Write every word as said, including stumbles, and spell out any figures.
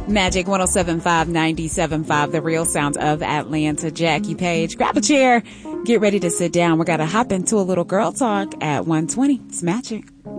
Magic one oh seven point five, ninety-seven point five, the real sound of Atlanta. Jackie Page. Grab a chair. Get ready to sit down. We got to hop into a little girl talk at one twenty. It's Magic.